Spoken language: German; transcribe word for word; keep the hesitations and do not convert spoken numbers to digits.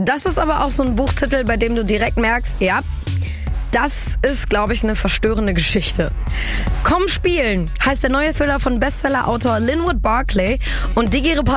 Das ist aber auch so ein Buchtitel, bei dem du direkt merkst, ja, das ist, glaube ich, eine verstörende Geschichte. Komm spielen heißt der neue Thriller von Bestseller-Autor Linwood Barclay und Digi-Reporter